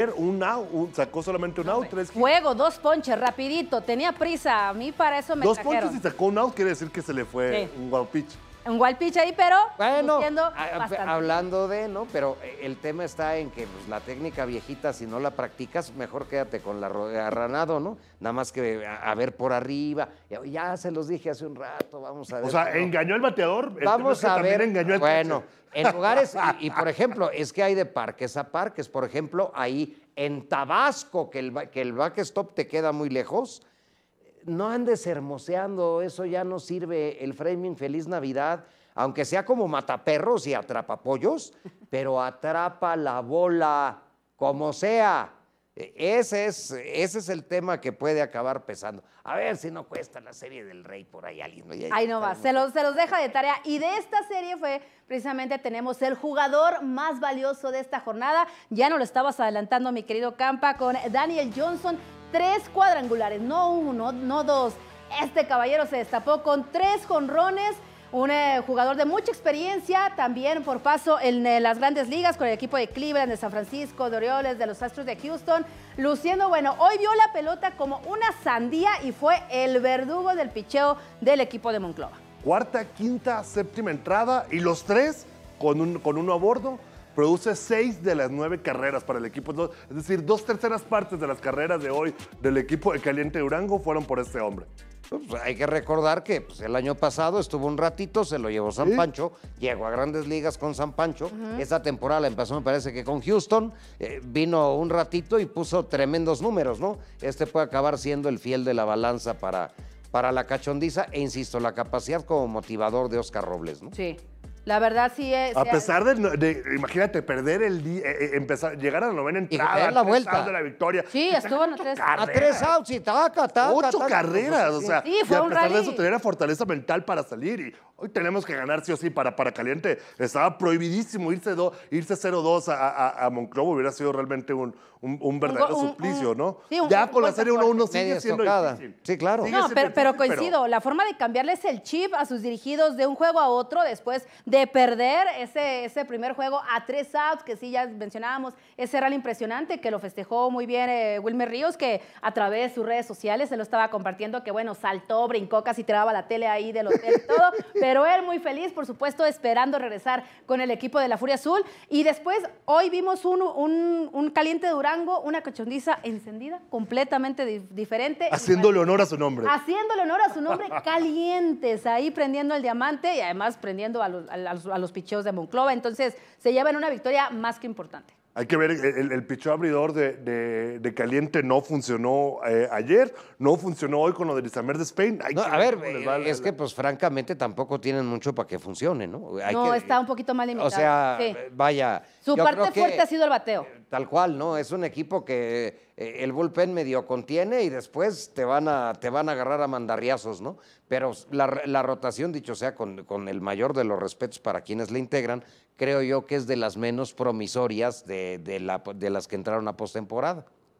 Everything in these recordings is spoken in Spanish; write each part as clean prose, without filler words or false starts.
ayer sacó solamente un out, 3 hits. Juego, 2 ponches, rapidito, tenía prisa, a mí para eso me 2 trajeron. ponches y sacó un out, quiere decir que se le fue un wild pitch. Un wild pitch ahí, pero Bueno, bastante. hablando de, ¿no? Pero el tema está en que pues, la técnica viejita, si no la practicas, mejor quédate con la agarranado, ¿no? Nada más que a ver por arriba. Ya se los dije hace un rato, vamos a ver. O sea, engañó al bateador. Vamos a ver. Engañó al Bueno, en lugares, y por ejemplo, es que hay de parques a parques. Por ejemplo, ahí en Tabasco, que el backstop te queda muy lejos. No andes hermoseando, eso ya no sirve. El framing Feliz Navidad, aunque sea como mataperros y atrapapollos, pero atrapa la bola, como sea. Ese es el tema que puede acabar pesando. A ver si no cuesta la serie del Rey por ahí alguien. Ahí no va, se los deja de tarea. Y de esta serie fue, precisamente tenemos el jugador más valioso de esta jornada. Ya nos lo estabas adelantando, mi querido Campa, con Daniel Johnson. 3 cuadrangulares, no 1, no 2. Este caballero se destapó con 3 jonrones. Un jugador de mucha experiencia, también por paso en las grandes ligas con el equipo de Cleveland, de San Francisco, de Orioles, de los Astros de Houston, luciendo, bueno, hoy vio la pelota como una sandía y fue el verdugo del picheo del equipo de Monclova. Cuarta, quinta, séptima entrada y los 3 con uno a bordo. Produce 6 de las 9 carreras para el equipo. Es decir, 2/3 partes de las carreras de hoy del equipo de Caliente Durango fueron por este hombre. Pues hay que recordar que pues, el año pasado estuvo un ratito, se lo llevó San Pancho, llegó a Grandes Ligas con San Pancho. Esta temporada la empezó, me parece que con Houston, vino un ratito y puso tremendos números, ¿no? Este puede acabar siendo el fiel de la balanza para la cachondiza e insisto, la capacidad como motivador de Oscar Robles, ¿no? Sí. La verdad sí es. A pesar de imagínate, perder el día, llegar a la novena entrada, la vuelta de la victoria. Sí, estuvo en 3. A 3 outs y taca. 8 carreras, o sea, sí, y fue a un pesar de rally. eso tenía la fortaleza mental para salir y hoy tenemos que ganar sí o sí para Caliente. Estaba prohibidísimo irse 0-2 a Monclova, hubiera sido realmente un verdadero suplicio, ¿no? Sí, ya con la serie 1-1 sigue Media siendo estocada. difícil. Sí, claro. Sigue No, siendo pero difícil, coincido, la forma de cambiarles el chip a sus dirigidos de un juego a otro después de perder ese primer juego a 3 outs, que sí ya mencionábamos, ese rally impresionante que lo festejó muy bien Wilmer Ríos, que a través de sus redes sociales se lo estaba compartiendo, que bueno, saltó, brincó, casi tiraba la tele ahí del hotel y todo, pero él muy feliz, por supuesto, esperando regresar con el equipo de la Furia Azul. Y después, hoy vimos un Caliente Durango, una cachondiza encendida, completamente diferente. Haciéndole honor a su nombre. Haciéndole honor a su nombre, calientes, ahí prendiendo el diamante y además prendiendo a los picheos de Monclova. Entonces, se llevan una victoria más que importante. Hay que ver, el picheo abridor de Caliente no funcionó ayer, no funcionó hoy con lo de Lizamer de Spain. No, a ver, es que pues francamente tampoco tienen mucho para que funcione, ¿no? Está un poquito más limitado. O sea, sí. Vaya. Su yo parte creo que, fuerte ha sido el bateo. Tal cual, ¿no? Es un equipo que el bullpen medio contiene y después te van a agarrar a mandarriazos, ¿no? Pero la rotación, dicho sea con el mayor de los respetos para quienes la integran, creo yo que es de las menos promisorias de las que entraron a postemporada.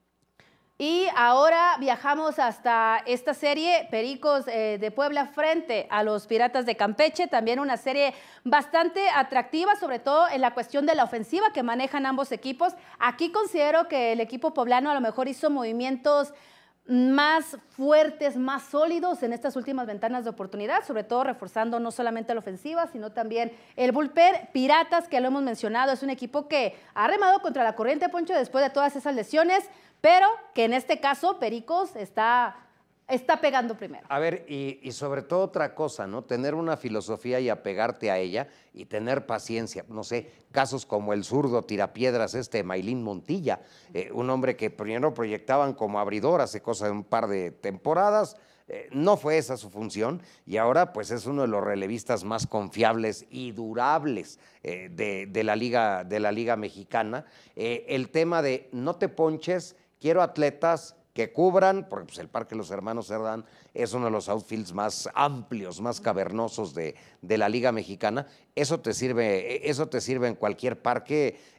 Y ahora viajamos hasta esta serie, Pericos de Puebla frente a los Piratas de Campeche, también una serie bastante atractiva, sobre todo en la cuestión de la ofensiva que manejan ambos equipos. Aquí considero que el equipo poblano a lo mejor hizo movimientos más fuertes, más sólidos en estas últimas ventanas de oportunidad, sobre todo reforzando no solamente la ofensiva, sino también el bullpen. Piratas, que lo hemos mencionado, es un equipo que ha remado contra la corriente, Poncho, después de todas esas lesiones, pero que en este caso Pericos está pegando primero. A ver, y sobre todo otra cosa, ¿no? Tener una filosofía y apegarte a ella y tener paciencia. No sé, casos como el zurdo tirapiedras Maylin Montilla, un hombre que primero proyectaban como abridor hace cosa de un par de temporadas, no fue esa su función y ahora pues es uno de los relevistas más confiables y durables de la Liga Mexicana. El tema de no te ponches, quiero atletas que cubran, porque pues, el Parque Los Hermanos Cerdán es uno de los outfields más amplios, más cavernosos de la Liga Mexicana. Eso te sirve en cualquier parque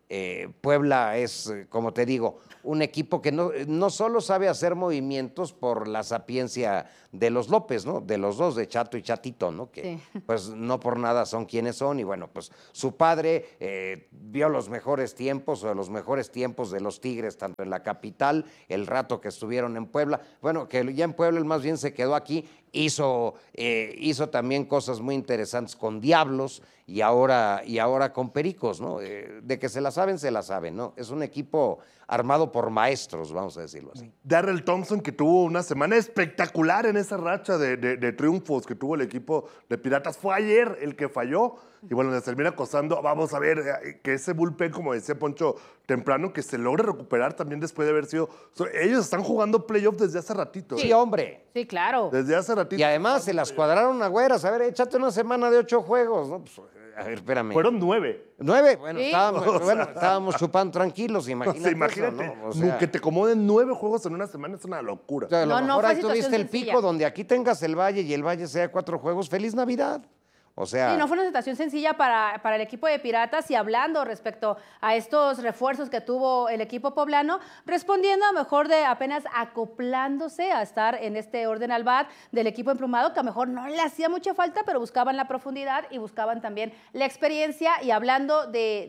Puebla es, como te digo, un equipo que no solo sabe hacer movimientos por la sapiencia de los López, ¿no? De los dos, de Chato y Chatito, ¿no? Que pues no por nada son quienes son. Y bueno, pues su padre vio los mejores tiempos o los mejores tiempos de los Tigres, tanto en la capital, el rato que estuvieron en Puebla. Bueno, que ya en Puebla él más bien se quedó aquí, hizo también cosas muy interesantes con Diablos y ahora con Pericos, ¿no? De que se la saben, ¿no? Es un equipo armado por maestros, vamos a decirlo así. Darrell Thompson, que tuvo una semana espectacular en esa racha de triunfos que tuvo el equipo de Piratas, fue ayer el que falló. Y bueno, les termina costando. Vamos a ver que ese bullpen, como decía Poncho temprano, que se logre recuperar también después de haber sido. Ellos están jugando playoff desde hace ratito. Sí, hombre. Sí, claro. Desde hace ratito. Y además se las cuadraron a güeras. A ver, échate una semana de 8 juegos, ¿no? Pues, a ver, espérame. Fueron 9. 9, bueno, Sí. estábamos chupando tranquilos, imagínate. O sea, imagínate, eso, ¿no? O sea, que te acomoden 9 juegos en una semana es una locura. o sea, a lo No, no mejor fue ahí tuviste situación el pico sencilla. donde aquí tengas el Valle y el Valle sea 4 juegos. ¡Feliz Navidad! O sea, Sí, no fue una situación sencilla para el equipo de Piratas. Y hablando respecto a estos refuerzos que tuvo el equipo poblano, respondiendo a lo mejor de apenas acoplándose a estar en este orden al bat del equipo emplumado, que a lo mejor no le hacía mucha falta, pero buscaban la profundidad y buscaban también la experiencia. Y hablando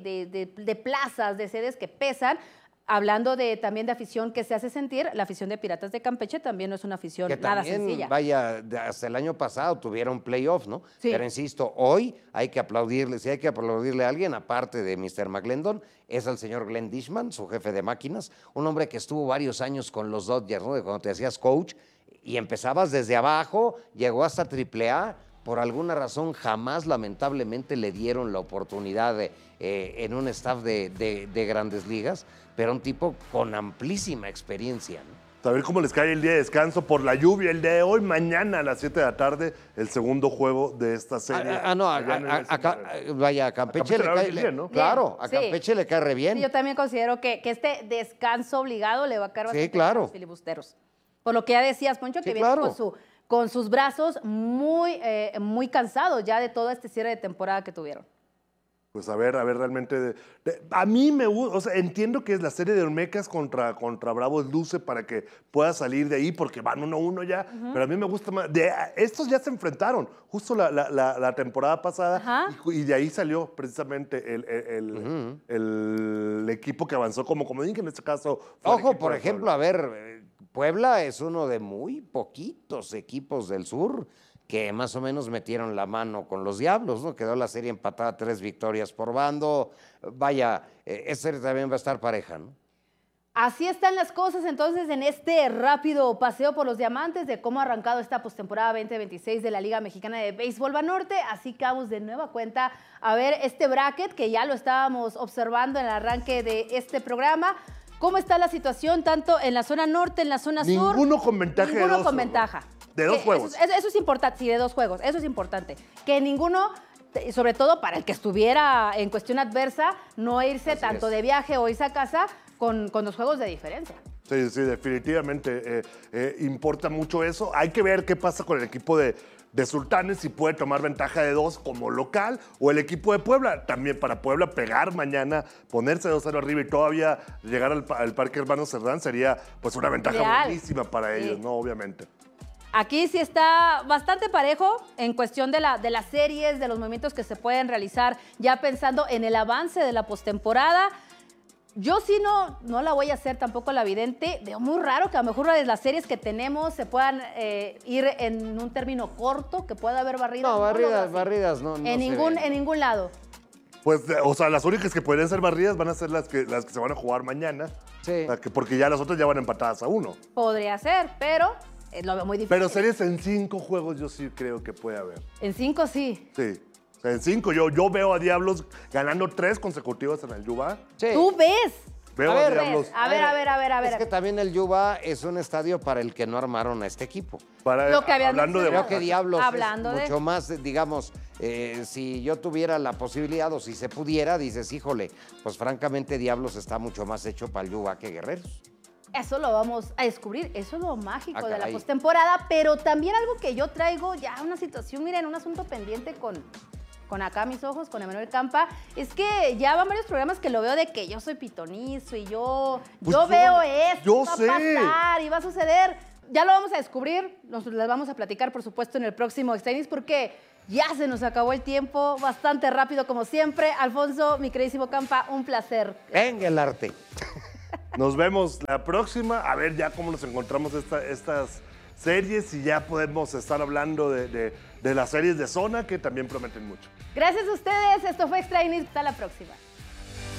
de plazas, de sedes que pesan, hablando también de afición que se hace sentir, la afición de Piratas de Campeche también no es una afición que nada también, sencilla. vaya, hasta el año pasado tuvieron playoff, ¿no? Sí. Pero insisto, hoy hay que aplaudirle, si hay que aplaudirle a alguien, aparte de Mr. McGlendon, es al señor Glenn Dishman, su jefe de máquinas, un hombre que estuvo varios años con los Dodgers, ¿no? De cuando te hacías coach y empezabas desde abajo, llegó hasta AAA. Por alguna razón jamás, lamentablemente, le dieron la oportunidad en un staff de Grandes Ligas, pero un tipo con amplísima experiencia, ¿no? A ver cómo les cae el día de descanso por la lluvia el día de hoy. Mañana a las 7 de la tarde, el segundo juego de esta serie. No, allá en el vaya, a Campeche le le va cae bien, ¿no? Claro, a Sí. Campeche le cae re bien. Sí, yo también considero que este descanso obligado le va a caer bastante claro. a los filibusteros. Por lo que ya decías, Poncho, que Sí, viene claro. con sus brazos muy cansados ya de todo este cierre de temporada que tuvieron. Pues a ver realmente. A mí me gusta, o sea, entiendo que es la serie de Olmecas contra Bravos luce para que pueda salir de ahí porque van 1-1 ya, pero a mí me gusta más. Estos ya se enfrentaron justo la temporada pasada y de ahí salió precisamente el equipo que avanzó como comodín, que en este caso fue el Ojo, equipo por de ejemplo, Puebla. a ver, Puebla es uno de muy poquitos equipos del sur que más o menos metieron la mano con los Diablos, ¿no? Quedó la serie empatada, 3 victorias por bando. Vaya, esta serie también va a estar pareja, ¿no? Así están las cosas entonces en este rápido paseo por los diamantes de cómo ha arrancado esta postemporada 2026 de la Liga Mexicana de Béisbol Banorte. Así que vamos de nueva cuenta a ver este bracket que ya lo estábamos observando en el arranque de este programa. ¿Cómo está la situación tanto en la zona norte, en la zona sur? Ninguno con ventaja de Ninguno 2 con juegos. ventaja. De 2 juegos. Eso es importante, sí, de 2 juegos. Eso es importante. Que ninguno, sobre todo para el que estuviera en cuestión adversa, no irse Así tanto es. de viaje o irse a casa con 2 juegos de diferencia. Sí, definitivamente importa mucho eso. Hay que ver qué pasa con el equipo de Sultanes, si puede tomar ventaja de 2 como local, o el equipo de Puebla. También para Puebla pegar mañana, ponerse 2-0 arriba y todavía llegar al Parque Hermano Cerdán sería pues una ventaja Ideal. buenísima para Sí. ellos, ¿no? Obviamente. Aquí sí está bastante parejo en cuestión de las series, de los movimientos que se pueden realizar, ya pensando en el avance de la postemporada. Yo sí no la voy a hacer tampoco la vidente. Veo muy raro que a lo mejor de las series que tenemos se puedan ir en un término corto, que pueda haber barridas. No, lo veo así. barridas no. En ningún lado. Pues, o sea, las únicas que podrían ser barridas van a ser las que se van a jugar mañana. Sí. O sea, porque ya las otras ya van empatadas a 1. Podría ser, pero lo veo muy difícil. Pero series en 5 juegos yo sí creo que puede haber. En 5 sí. Sí. O sea, en 5 yo veo a Diablos ganando 3 consecutivas en el Yuba. Sí. ¿Tú ves? Veo A a, ver, Diablos. A ver. Es que también el Yuba es un estadio para el que no armaron a este equipo. Para, Lo que habían hablando de mencionado. Creo que Diablos Hablando es de- mucho más, digamos, si yo tuviera la posibilidad o si se pudiera, dices, híjole, pues francamente Diablos está mucho más hecho para el Yuba que Guerreros. Eso lo vamos a descubrir, eso es lo mágico de la caray. postemporada, pero también algo que yo traigo ya una situación, miren, un asunto pendiente con Acá Mis Ojos, con Emanuel Campa, es que ya van varios programas que lo veo de que yo soy pitonizo y yo veo esto, yo va sé. a pasar y va a suceder. Ya lo vamos a descubrir, nos las vamos a platicar, por supuesto, en el próximo Extrañis, porque ya se nos acabó el tiempo, bastante rápido como siempre. Alfonso, mi queridísimo Campa, un placer. Venga el arte. Nos vemos la próxima, a ver ya cómo nos encontramos estas series y ya podemos estar hablando de las series de Zona que también prometen mucho. Gracias a ustedes, esto fue Extrañis, hasta la próxima.